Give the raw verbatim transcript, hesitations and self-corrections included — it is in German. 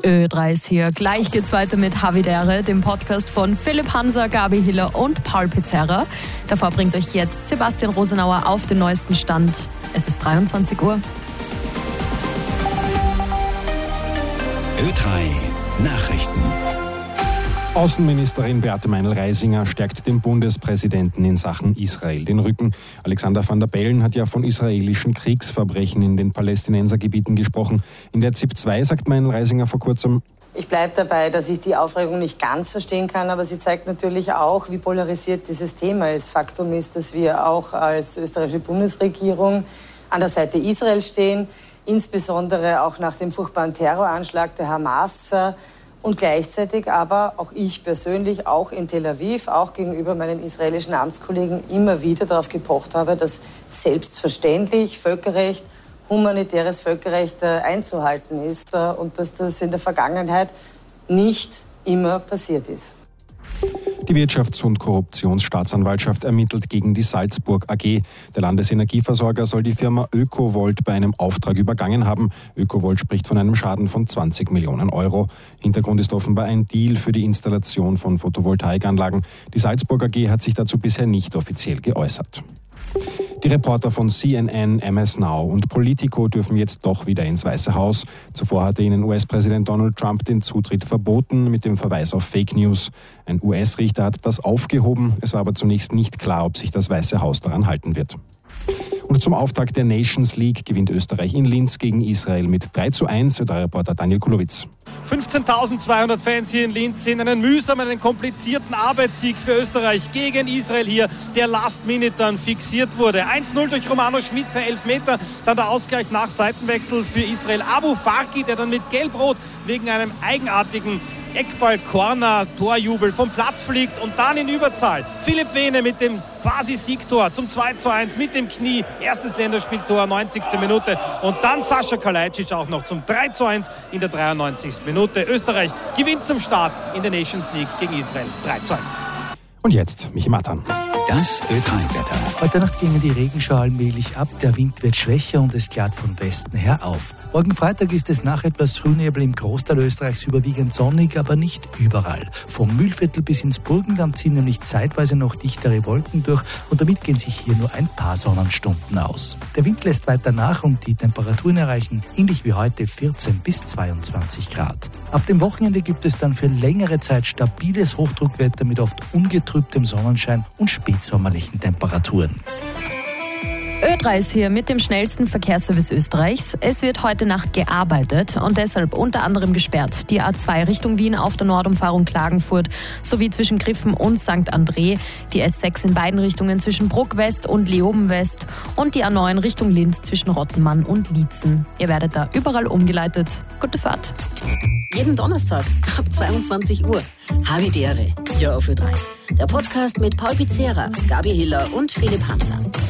Ö drei ist hier. Gleich geht's weiter mit Havidere, dem Podcast von Philipp Hanser, Gabi Hiller und Paul Pizzerra. Davor bringt euch jetzt Sebastian Rosenauer auf den neuesten Stand. Es ist dreiundzwanzig Uhr. Ö drei Nachrichten. Außenministerin Beate Meinl-Reisinger stärkt dem Bundespräsidenten in Sachen Israel den Rücken. Alexander Van der Bellen hat ja von israelischen Kriegsverbrechen in den Palästinensergebieten gesprochen. In der ZIP zwei sagt Meinl-Reisinger vor kurzem: Ich bleibe dabei, dass ich die Aufregung nicht ganz verstehen kann, aber sie zeigt natürlich auch, wie polarisiert dieses Thema ist. Faktum ist, dass wir auch als österreichische Bundesregierung an der Seite Israel stehen, insbesondere auch nach dem furchtbaren Terroranschlag der Hamas. Und gleichzeitig aber auch ich persönlich, auch in Tel Aviv, auch gegenüber meinem israelischen Amtskollegen immer wieder darauf gepocht habe, dass selbstverständlich Völkerrecht, humanitäres Völkerrecht einzuhalten ist und dass das in der Vergangenheit nicht immer passiert ist. Die Wirtschafts- und Korruptionsstaatsanwaltschaft ermittelt gegen die Salzburg A G. Der Landesenergieversorger soll die Firma Ökovolt bei einem Auftrag übergangen haben. Ökovolt spricht von einem Schaden von zwanzig Millionen Euro. Hintergrund ist offenbar ein Deal für die Installation von Photovoltaikanlagen. Die Salzburg A G hat sich dazu bisher nicht offiziell geäußert. Die Reporter von C N N, M S Now und Politico dürfen jetzt doch wieder ins Weiße Haus. Zuvor hatte ihnen U S-Präsident Donald Trump den Zutritt verboten mit dem Verweis auf Fake News. Ein U S-Richter hat das aufgehoben. Es war aber zunächst nicht klar, ob sich das Weiße Haus daran halten wird. Und zum Auftakt der Nations League gewinnt Österreich in Linz gegen Israel mit drei zu eins. Der Reporter Daniel Kulowitz. fünfzehntausendzweihundert Fans hier in Linz sehen einen mühsamen, einen komplizierten Arbeitssieg für Österreich gegen Israel hier, der Last Minute dann fixiert wurde. eins null durch Romano Schmid per Elfmeter, dann der Ausgleich nach Seitenwechsel für Israel. Abu Farki, der dann mit Gelb-Rot wegen einem eigenartigen Eckball-Corner-Torjubel vom Platz fliegt und dann in Überzahl. Philipp Wehne mit dem Quasi-Siegtor zum zwei zu eins mit dem Knie. Erstes Länderspieltor, neunzigste Minute. Und dann Sascha Kalajdzic auch noch zum drei zu eins in der dreiundneunzigsten Minute. Österreich gewinnt zum Start in der Nations League gegen Israel drei zu eins. Und jetzt Michi Matan. Das Ö drei Wetter. Heute Nacht gingen die Regenschauer allmählich ab, der Wind wird schwächer und es klart von Westen her auf. Morgen Freitag ist es nach etwas Frühnebel im Großteil Österreichs überwiegend sonnig, aber nicht überall. Vom Mühlviertel bis ins Burgenland ziehen nämlich zeitweise noch dichtere Wolken durch und damit gehen sich hier nur ein paar Sonnenstunden aus. Der Wind lässt weiter nach und die Temperaturen erreichen ähnlich wie heute vierzehn bis zweiundzwanzig Grad. Ab dem Wochenende gibt es dann für längere Zeit stabiles Hochdruckwetter mit oft ungetrübtem Sonnenschein und spätsommerlichen Temperaturen. Ö drei ist hier mit dem schnellsten Verkehrsservice Österreichs. Es wird heute Nacht gearbeitet und deshalb unter anderem gesperrt. Die A zwei Richtung Wien auf der Nordumfahrung Klagenfurt sowie zwischen Griffen und Sankt André, die S sechs in beiden Richtungen zwischen Bruck West und Leoben West und die A neun Richtung Linz zwischen Rottenmann und Liezen. Ihr werdet da überall umgeleitet. Gute Fahrt. Jeden Donnerstag ab zweiundzwanzig Uhr. Havidere, hier auf Ö drei. Der Podcast mit Paul Pizzerra, Gabi Hiller und Philipp Hanser.